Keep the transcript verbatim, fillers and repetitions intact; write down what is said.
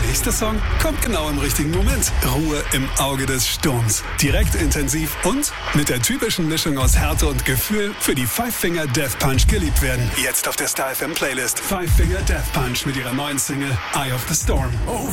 nächste Song kommt genau im richtigen Moment. Ruhe im Auge des Sturms. Direkt intensiv und mit der typischen Mischung aus Härte und Gefühl für die Five Finger Death Punch geliebt werden. Jetzt auf der Star F M Playlist. Five Finger Death Punch mit ihrer neuen Single Eye of the Storm.